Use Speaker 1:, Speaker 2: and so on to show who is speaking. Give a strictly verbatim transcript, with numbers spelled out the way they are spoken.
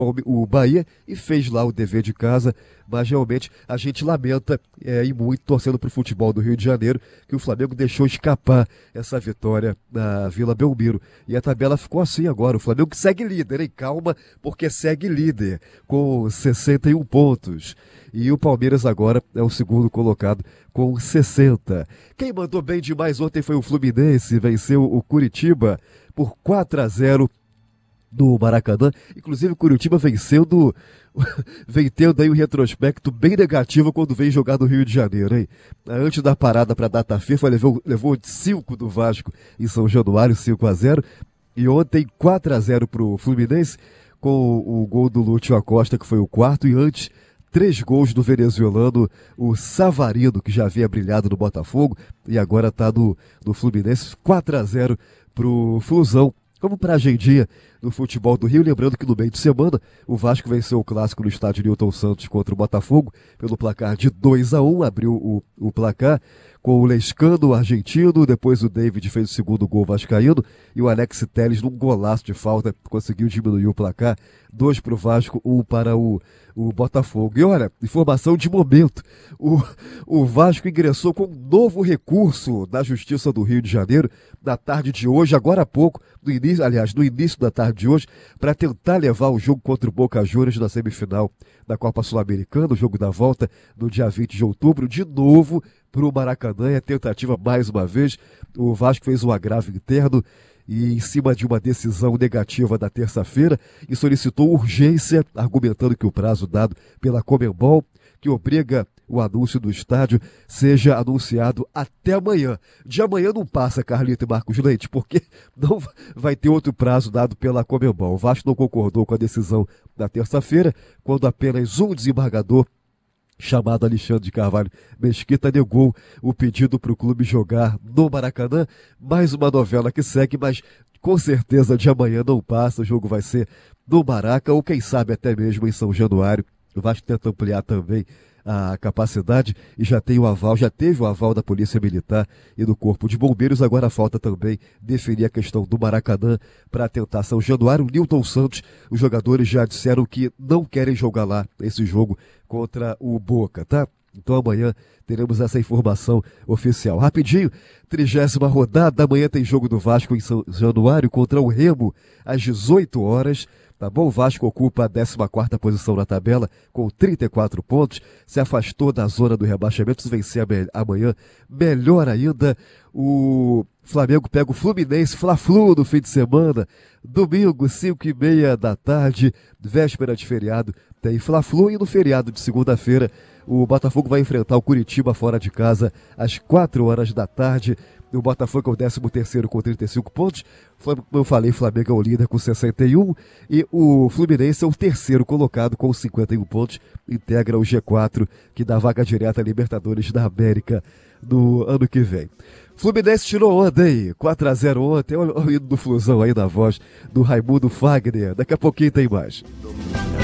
Speaker 1: o Bahia e fez lá o dever de casa, mas realmente a gente lamenta é, e muito, torcendo para o futebol do Rio de Janeiro, que o Flamengo deixou escapar essa vitória na Vila Belmiro. E a tabela ficou assim agora, o Flamengo segue líder, hein? Calma, porque segue líder, com sessenta e um pontos. E o Palmeiras agora é o segundo colocado com sessenta. Quem mandou bem demais ontem foi o Fluminense, venceu o Curitiba por quatro a zero do Maracanã. Inclusive o Curitiba venceu do vem tendo aí um retrospecto bem negativo quando vem jogar no Rio de Janeiro, hein? Antes da parada para a data FIFA, levou, levou cinco do Vasco em São Januário, cinco a zero. E ontem quatro a zero para o Fluminense, com o gol do Lúcio Acosta, que foi o quarto, e antes três gols do venezuelano, o Savarino, que já havia brilhado no Botafogo e agora está no, no Fluminense. Quatro a zero para o Flusão. Como para a agendinha no futebol do Rio, lembrando que no meio de semana o Vasco venceu o clássico no estádio Newton Santos contra o Botafogo pelo placar de dois a um, abriu o, o placar com o Lescano, o argentino, depois o David fez o segundo gol vascaíno e o Alex Telles num golaço de falta conseguiu diminuir o placar, dois para o Vasco, um para o, o Botafogo. E olha, informação de momento, o, o Vasco ingressou com um novo recurso na Justiça do Rio de Janeiro na tarde de hoje, agora há pouco, no início, aliás, no início da tarde de hoje, para tentar levar o jogo contra o Boca Juniors na semifinal da Copa Sul-Americana, o jogo da volta no dia vinte de outubro, de novo para o Maracanã. É tentativa mais uma vez. O Vasco fez um agravo interno e em cima de uma decisão negativa da terça-feira e solicitou urgência, argumentando que o prazo dado pela Conmebol, que obriga o anúncio do estádio, seja anunciado até amanhã. De amanhã não passa, Carlito e Marcos Leite, porque não vai ter outro prazo dado pela Conmebol. O Vasco não concordou com a decisão da terça-feira, quando apenas um desembargador, chamado Alexandre de Carvalho Mesquita, negou o pedido para o clube jogar no Maracanã. Mais uma novela que segue, mas com certeza de amanhã não passa. O jogo vai ser no Maraca, ou quem sabe até mesmo em São Januário. O Vasco tenta ampliar também a capacidade e já tem o aval, já teve o aval da Polícia Militar e do Corpo de Bombeiros. Agora falta também definir a questão do Maracanã para tentar São Januário. O Newton Santos, os jogadores já disseram que não querem jogar lá esse jogo contra o Boca, tá? Então amanhã teremos essa informação oficial. Rapidinho, trigésima rodada, amanhã tem jogo do Vasco em São Januário contra o Remo às dezoito horas. Tá bom? O Vasco ocupa a décima quarta posição na tabela com trinta e quatro pontos, se afastou da zona do rebaixamento. Se vencer amanhã, melhor ainda. O Flamengo pega o Fluminense, Fla-Flu no fim de semana, domingo, cinco e meia da tarde, véspera de feriado, tem Fla-Flu. E no feriado de segunda-feira, o Botafogo vai enfrentar o Curitiba fora de casa às quatro horas da tarde. O Botafogo é o décimo terceiro com trinta e cinco pontos. Como eu falei, Flamengo é o líder com sessenta e um. E o Fluminense é o terceiro colocado com cinquenta e um pontos. Integra o G quatro, que dá vaga direta a Libertadores da América no ano que vem. Fluminense tirou onda, hein? quatro a zero ontem. Olha o hino do Flusão aí na voz do Raimundo Fagner. Daqui a pouquinho tem mais.